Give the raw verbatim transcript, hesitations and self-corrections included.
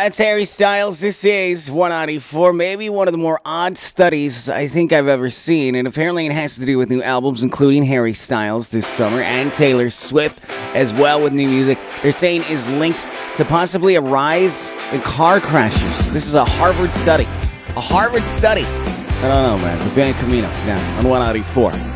That's Harry Styles. This is one ninety-four, maybe one of the more odd studies I think I've ever seen. And apparently it has to do with new albums, including Harry Styles this summer and Taylor Swift as well with new music. They're saying is linked to possibly a rise in car crashes. This is a Harvard study. A Harvard study. I don't know, man. The band Camino. Now on one ninety-four.